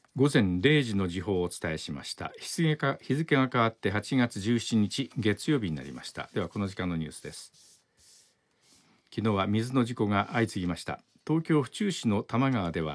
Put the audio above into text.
午前0時の時報をお伝えしました。日付が変わって8月17日月曜日になりました。ではこの時間のニュースです。昨日は水の事故が相次ぎました。東京府中市の多摩川では